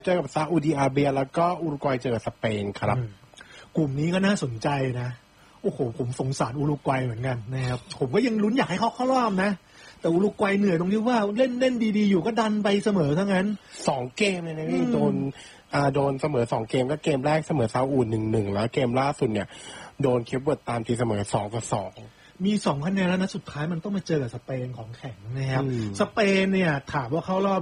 เจอกับซาอุดิอาระเบียแล้วก็อุรุกวัยเจอกับสเปนครับกลุ่มนี้ก็น่าสนใจนะโอ้โหผมสงสารอุรุกวัยเหมือนกันนะครับผมก็ยังลุ้นอยากให้เขาเข้ารอบนะแต่อุรุกวัยเหนื่อยตรงที่ว่าเล่นดีๆอยู่ก็ดันไปเสมอทั้งนั้น 2 เกมเลยนะพี่โดนเสมอ2 เกมก็เกมแรกเสมอซาอุด 1-1 แล้วเกมล่าสุดเนี่ยโดนเคปเวิร์ดตามตีเสมอ2-2 มี2 คะแนนแล้วนะสุดท้ายมันต้องมาเจอกับสเปนของแข็งนะครับสเปนเนี่ยถามว่าเข้ารอบ